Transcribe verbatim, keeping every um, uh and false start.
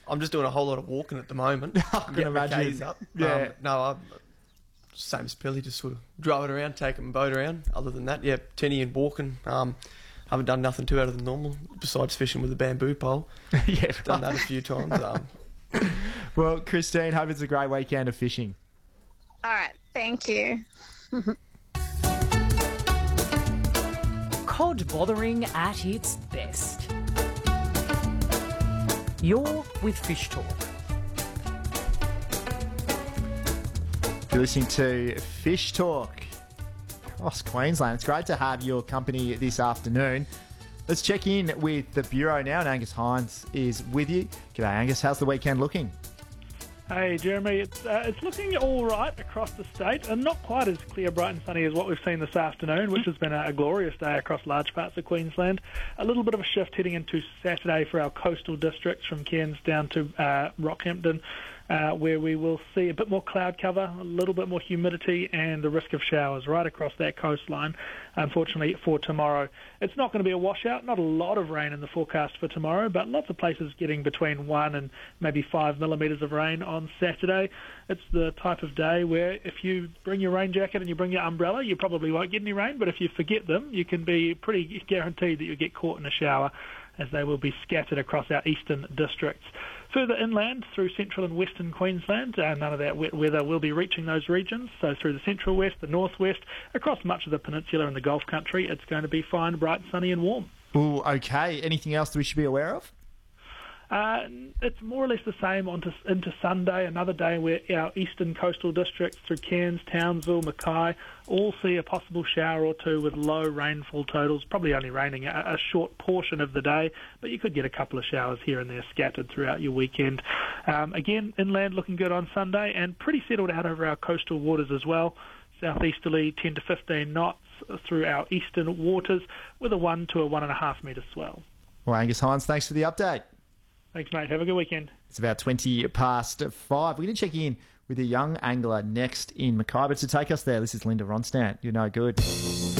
I'm just doing a whole lot of walking at the moment. I can Get my imagine. Ks up. Yeah. Um, no, I'm same as Billy, just sort of driving around, taking my boat around. Other than that, yeah, tenny and walking. Um, haven't done nothing too out of the normal besides fishing with a bamboo pole. Yeah, Done that a few times. Um, Well, Christine, hope it's a great weekend of fishing. All right. Thank you. Cod bothering at its best. You're with Fish Talk. You're listening to Fish Talk across Queensland. It's great to have your company this afternoon. Let's check in with the Bureau now, and Angus Hines is with you. G'day, Angus. How's the weekend looking? Hey, Jeremy. It's, uh, it's looking all right across the state, and not quite as clear, bright and sunny as what we've seen this afternoon, which has been a, a glorious day across large parts of Queensland. A little bit of a shift heading into Saturday for our coastal districts from Cairns down to uh, Rockhampton, uh, where we will see a bit more cloud cover, a little bit more humidity, and the risk of showers right across that coastline, unfortunately, for tomorrow. It's not going to be a washout, not a lot of rain in the forecast for tomorrow, but lots of places getting between one and maybe five millimetres of rain on Saturday. It's the type of day where if you bring your rain jacket and you bring your umbrella, you probably won't get any rain, but if you forget them, you can be pretty guaranteed that you'll get caught in a shower, as they will be scattered across our eastern districts. Further inland through central and western Queensland, uh, none of that wet weather will be reaching those regions. So through the central west, the northwest, across much of the peninsula and the Gulf country, it's going to be fine, bright, sunny and warm. Ooh, okay. Anything else that we should be aware of? Uh, it's more or less the same onto, into Sunday, another day where our eastern coastal districts through Cairns, Townsville, Mackay all see a possible shower or two with low rainfall totals, probably only raining a, a short portion of the day, but you could get a couple of showers here and there scattered throughout your weekend. Um, again, inland looking good on Sunday and pretty settled out over our coastal waters as well. Southeasterly ten to fifteen knots through our eastern waters with a one to a one and a half metre swell. Well, Angus Hines, thanks for the update. Thanks, mate. Have a good weekend. It's about twenty past five. We're going to check in with a young angler next in Mackay. But to take us there, this is Linda Ronstadt. You're no good.